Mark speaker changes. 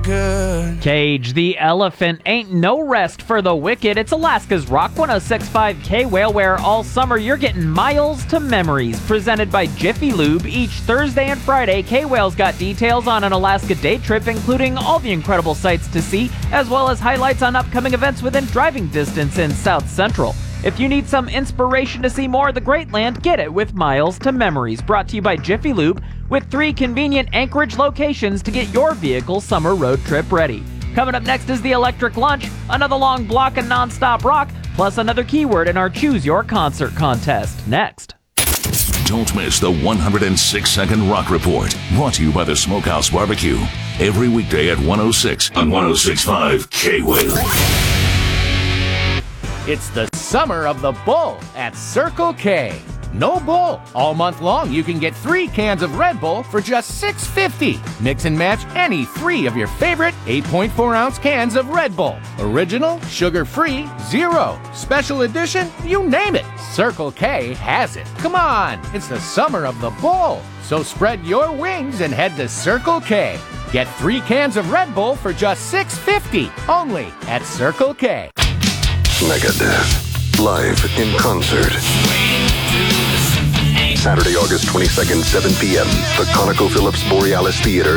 Speaker 1: good.
Speaker 2: Cage the Elephant ain't no rest for the wicked. It's Alaska's Rock 106.5 K-Whale, where all summer you're getting miles to memories. Presented by Jiffy Lube each Thursday and Friday, K-Whale's got details on an Alaska day trip, including all the incredible sights to see, as well as highlights on upcoming events within driving distance in South Central. If you need some inspiration to see more of the Great Land, get it with Miles to Memories, brought to you by Jiffy Lube, with 3 convenient Anchorage locations to get your vehicle summer road trip ready. Coming up next is the Electric Lunch, another long block of nonstop rock, plus another keyword in our Choose Your Concert contest. Next.
Speaker 3: Don't miss the 106-second Rock Report, brought to you by the Smokehouse Barbecue. Every weekday at 106 on 106.5 K-Whale.
Speaker 4: It's the summer of the Bull at Circle K. No Bull. All month long, you can get 3 cans of Red Bull for just $6.50. Mix and match any 3 of your favorite 8.4-ounce cans of Red Bull. Original, sugar-free, zero. Special edition, you name it. Circle K has it. Come on, it's the summer of the Bull. So spread your wings and head to Circle K. Get 3 cans of Red Bull for just $6.50. Only at Circle K.
Speaker 5: Megadeth, live in concert. Saturday, August 22nd, 7 p.m. The ConocoPhillips Borealis Theater